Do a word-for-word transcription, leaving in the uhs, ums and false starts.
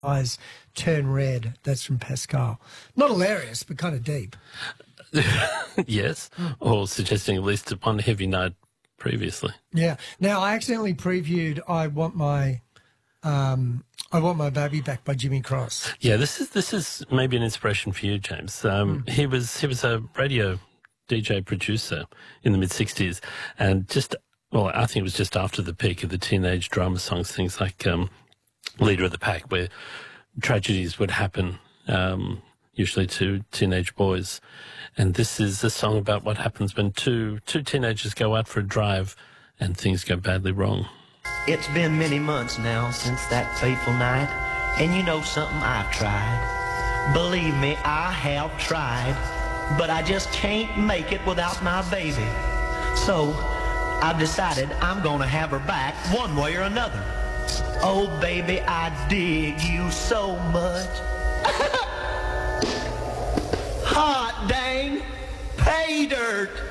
eyes turn red. That's from Pascal. Not hilarious, but kind of deep. Yes, or suggesting at least one heavy note previously. Yeah. Now, I accidentally previewed I Want My um, I Want My Baby Back by Jimmy Cross. Yeah, this is this is maybe an inspiration for you, James. Um, mm. He was he was a radio D J producer in the mid sixties, and just well, I think it was just after the peak of the teenage drama songs, things like um, Leader of the Pack, where tragedies would happen, um, usually to teenage boys. And this is a song about what happens when two two teenagers go out for a drive and things go badly wrong. It's been many months now since that fateful night, and you know something, I've tried. Believe me, I have tried, but I just can't make it without my baby. So I've decided I'm gonna have her back one way or another. Oh baby, I dig you so much. Hot dang, pay dirt.